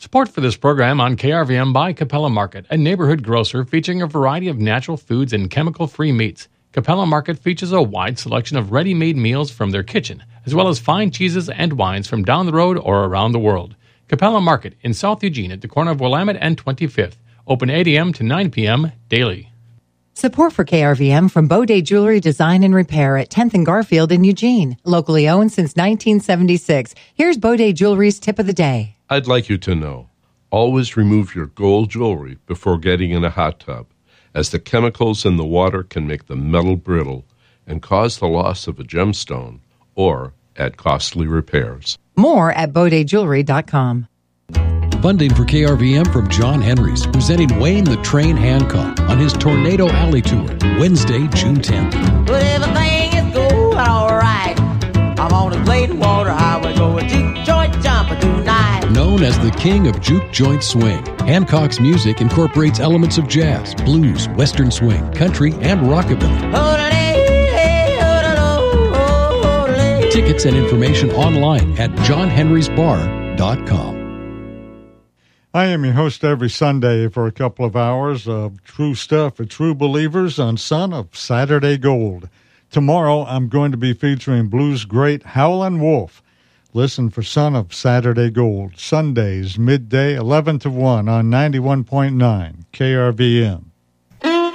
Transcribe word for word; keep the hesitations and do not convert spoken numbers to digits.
Support for this program on K R V M by Capella Market, a neighborhood grocer featuring a variety of natural foods and chemical-free meats. Capella Market features a wide selection of ready-made meals from their kitchen, as well as fine cheeses and wines from down the road or around the world. Capella Market in South Eugene at the corner of Willamette and twenty-fifth. Open eight a.m. to nine p.m. daily. Support for K R V M from Baudet Jewelry Design and Repair at tenth and Garfield in Eugene. Locally owned since nineteen seventy-six. Here's Baudet Jewelry's tip of the day. I'd like you to know, always remove your gold jewelry before getting in a hot tub, as the chemicals in the water can make the metal brittle and cause the loss of a gemstone or add costly repairs. More at Baudet Jewelry dot com. Funding for K R V M from John Henry's, presenting Wayne the Train Hancock on his Tornado Alley Tour, Wednesday, June tenth. But everything is going all right. I'm on the Clayton Water Highway going juke joint jumping tonight. Known as the king of juke joint swing, Hancock's music incorporates elements of jazz, blues, western swing, country, and rockabilly. Tickets and information online at john henrys bar dot com. I am your host every Sunday for a couple of hours of True Stuff for True Believers on Son of Saturday Gold. Tomorrow, I'm going to be featuring blues great Howlin' Wolf. Listen for Son of Saturday Gold, Sundays, midday, eleven to one on ninety-one point nine K R V M.